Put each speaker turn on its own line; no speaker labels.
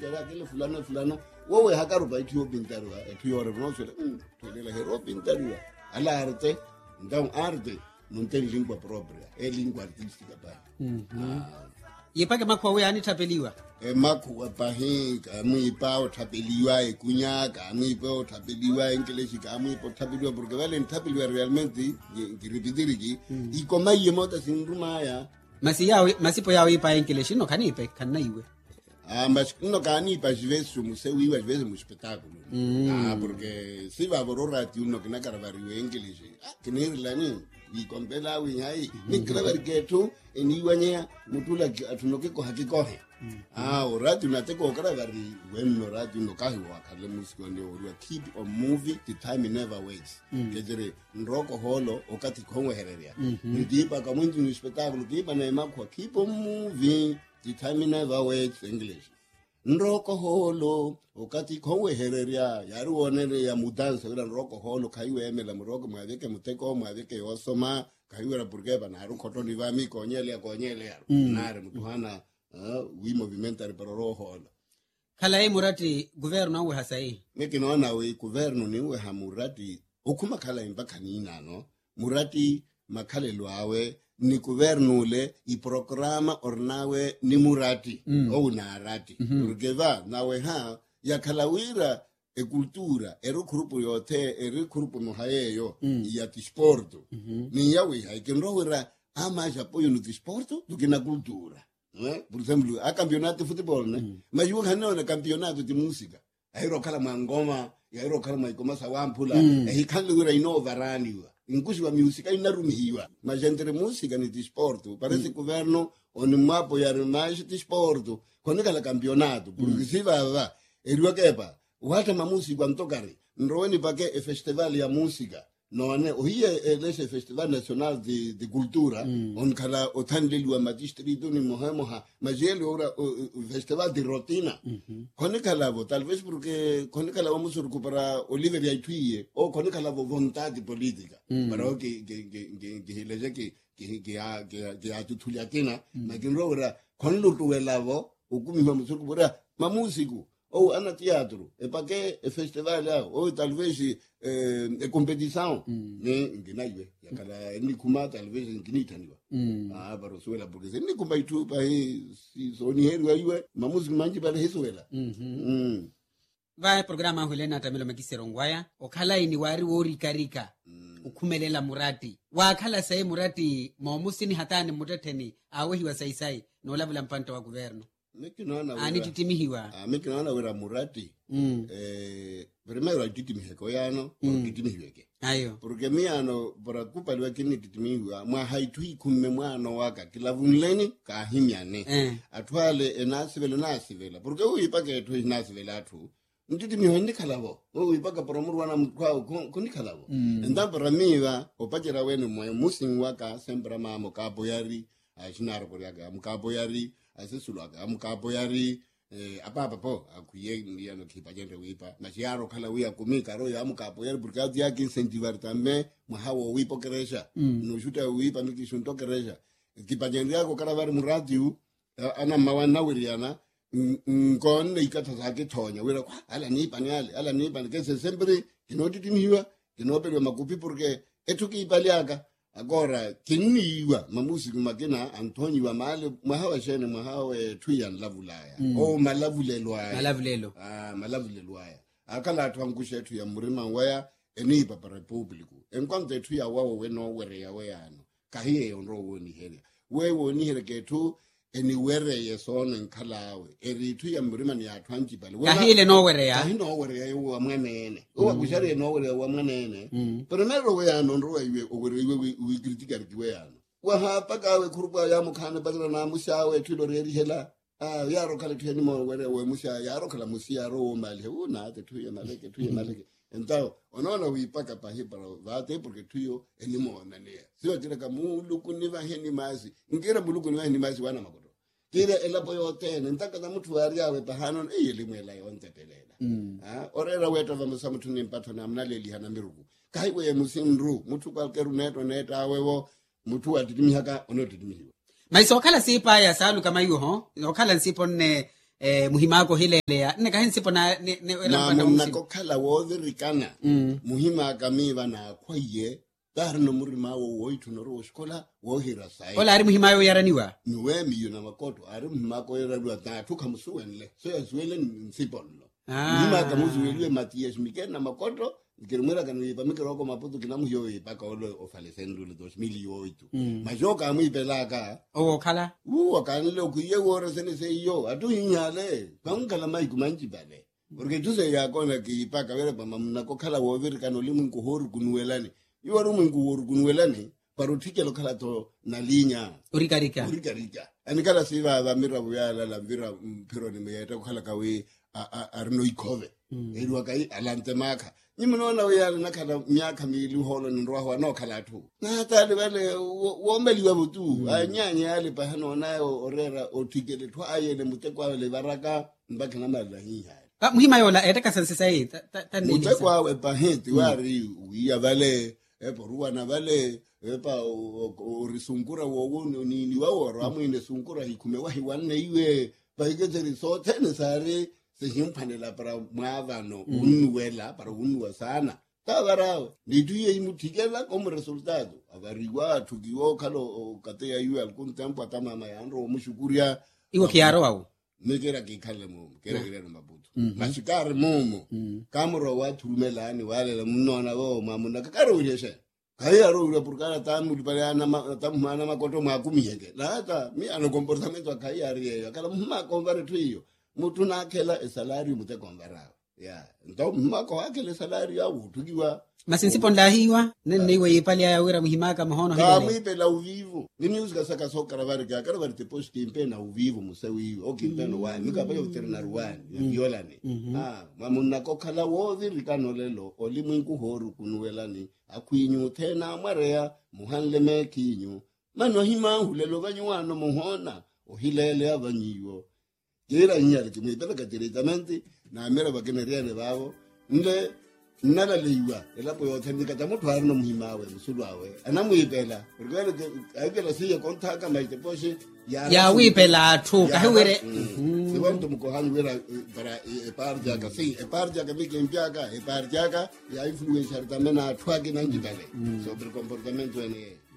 pintara ke le fulana wo haka ro ba itho pintarwa etho yore no swele tolela hero pintarwa ala arte ndau arte non tem lingua propria lingua artistica ba
yepake makwa we ani thapeliwa
makwa pahi amuipa o thapeliwa kunyaka amuipa o thapeliwa English ka amuipa thapeliwa porque vale thapeliwa realmente que repetir que y como y mota sin rumaya
masipo yawe ipa English no kanipe kanaiwe
mas no canipa às vezes o museu às vezes um espetáculo porque se vai borrar uno que na caravario English que nem lá nem y compela winhai ni kraver ketu eniwanya mutula atunoke ko hakikohe orati unateko kravari when orati unokahi wakale musiko ndio uri keep on movie the time never waits kejere ndroko holo okati kongwe hereria ndipa kama ndu espetáculo kipa na emakwa keep on moving the time never waits English ndroko holo okati kongwe hereria yari wonere ya mudanza ura ndroko holo kaiwe emela muroko mwaveke muteko mwaveke osoma kaiwe porque bana ru khotoni vami konyele nare mutuhana we movimentary para holo
khala murati governo we hasai
mekinaona we governo ni we hamurati okuma khala imbakanina no murati makhalelo awe ni governo le I programa ornawe ni murati o narati urgeva nawe ha ya kalawira cultura grupo yote grupo mohaeyo ya tisporto ni yawe ha que ndowera mais apoio no desporto do que na cultura, não é? Por exemplo, há campeonato de futebol, né? Mas eu não é campeonato de música. Aí rocala mangoma, aí rocala mais como essa wampula, aí canlura inova raniwa. Inclusive a música inarumiwa. Mas entre música e desporto, parece que o governo não apoia mais desporto. Quando é campeonato, porque se vai, ele vai quepa. O hata ma música antocare. Nroeni pake e festival ya música. No ne ohiye lese festival nacional de cultura on kala otandeli wa magistrito ni moha majeli ora festival de rotina kone kala vo tal vez porque kone kala vamos a recuperar Oliver Yaituye o kone kala vo vontade política para que lese que a tutuliatina na kinrora kone lutuela vo ukumi vamos a recuperar ma músico ou ana teatro para que festival ou talvez competição né nginaiwe yakala ni kuma talvez nginitaniwa barosuela porque se ni kuma itu pa si soni heru aiwe mamuzi manji bale hesuela
vai programa hulena tamelo makisero ngwaya okhala ini wari wori karika ukhumelela murati wakhala sai murati mamusini hatani muteteni awehiwa saisai no lavula mpanto wa governo ani titimihiwa
mekinaona wera murati primero titimiheko yano titimihiweke
ayo
porque miano para kupaliwa kini titimihiwa mwa haitui kumme mwano waka kilavunleni ka himyane atwale nasivela porque uipake etu nasivela atu ntitimihiwa ndikalavo uipaka promurwana mkwao kunikalavo enda para miwa opachera wenu mwe musin waka sembra mamo kaboyari ashinaro poryaga mkaboyari asesuluaka mkaboyari apapa po akuye ndia no kipajende wipa machiaro kala wia kumika ro ya mkaboyari burkati yake incentivar tambe mhawo wipo keresha no shuta wipa mikishunto keresha kipajende yako kala vari muradio ana mawana wiriana nkonne ikata zake thonya wira kwa ala nipa kese sempre kinotitimiwa kinopelwa makupi porque etuki ipaliaka agora kinniwa mamusiku magena Antonio wa male mwahawa shene mwahawe tuyan lavulaya o malavulelo akala twangushe etu ya murima waya enipa para republiku enkwante etu ya wawo weno were ya weyano kahiye yonro woni hele wewo ni hele ketu eni were yesona nkalawe eritu ya murima ni atwanji bale
kahile no were ya
kahino were ya wa mwanene o kushari no were wa mwanene pero mero we ano ndo iwe were we critica kiwe ano wa hapa kawe kuruba ya mukana badala na mushawe tulo reri hela yaro kala tuyeni mo were we musha yaro kala musia ro mali una ate tuye maleke então onaona uipaka pahi para vate porque tuyo elimo nania sio tira kama luku ni vaheni mazi ngira buluku ni vaheni mazi wana makoto tira elapo yote ntaka na mtu ariawe pahano elimu ela yonte pelela orera weto vamsa mtu ni mpato na mnaleli hana mirugu kaiwe musimru mtu kwalkeru neto awewo mtu atitimi haka onotitimiwa
maiso kala sipa ya salu kama hiyo okala nsipo ne muhimako hileleya nne kahensipo na
munakokhala wovirikana muhimaka miva na khwaye tarino murima wo ithuno ro skola wo hira sai
ola ari muhimayo yaraniwa
niwe miyo na makoto ari muhimako yaraniwa ta thuka musuwenle so yazwele nsipolo muhimaka muzuwelwe Matias Mikel na makoto ikirumira kana ipamikira ko Maputo kina muyo ipaka olo ofalesendule 2008 majoka amipelaka
khala
wakanile kuye wora sene seyo atu inyale bangala mai kumanjibale porque tuse yakona ki ipaka vele pama mnakokhala wovirikana olimu nkuhoru kunuelani iwaru mungu kunuelani parutike lokhala to nalinya
urikarika
anikala siva vamira buyala la vira mpiro ni meyeta kukhala kawe arino ikove elwa kai alante maka nimunona uyala nakhala myaka mili holo nindwaho anokhala tu natali vale womeliwa butu anyanye yale pahano nayo orera otikele thwa ayele mutekwa le baraka mbakana malahiya
muhimayo la eteka sensei
mutekwa we pahenti wari uya vale eporuwa na vale epa orisungura wowo ni wawo ramwine sungura hikumewa hiwanne iwe paigezeri sote nesare sehimpanela para mwavano unwela para unwa sana tabarao nituye imutikela como resultado avariwa tukiwo kalo kateya iwe algún tiempo atamama yandro mushukuria
iwo kiaro au
nekera kikale mumo kera Maputo mashikare mumo kamro wa tumelani wale la munona wo mamuna kakaro uleshe kayaro ule purkana tamu lipaleana tamu makoto makumiyeke lata mi ano comportamento akayari akala mma konvare tuyo mutu nakela esalario mutekombarao ndo mmako wakele salario au tukiwa
masinsipo ndahiwa nene iwe ipali ya wira muhimaka mahono
hile kama ipela uvivu nini uzika saka soka ravari kia karavari te posh kimpena uvivu musewi o kimpeno wani nika bayo veterinar wani violani mamunako kala wovi rikano lelo olimu inkuhoru kunuelani akuinyu tena marea muhanleme kinyu mano hima hulelo vanyuano muhona ohilele avanyiwo kira inyale kimipela directamente na mera bakeneriane babo nde nala leiwa elapo yothendika tamuthwari no muhimawe musulwawe anamuipela urgele ayikela siya kontaka maite poshe
ya wipela athu kahiwere
siwanto mukohani wera para eparja ka bike mpiaka eparja ka ya influencer tamena athwake nanjibale sobre comportamento ene